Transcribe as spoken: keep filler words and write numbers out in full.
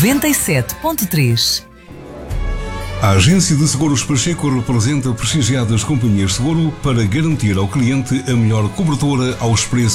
noventa e sete ponto três. A Agência de Seguros Pacheco representa prestigiadas companhias de seguro para garantir ao cliente a melhor cobertura aos preços